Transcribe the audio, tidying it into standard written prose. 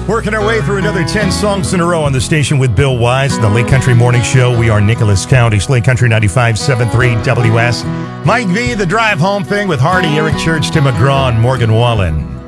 Working our way through another 10 songs in a row on the station with Bill Wise, the Lake Country Morning Show. We are Nicholas County's Lake Country 95.73 WS. Mike V, the drive home thing with Hardy, Eric Church, Tim McGraw, and Morgan Wallen.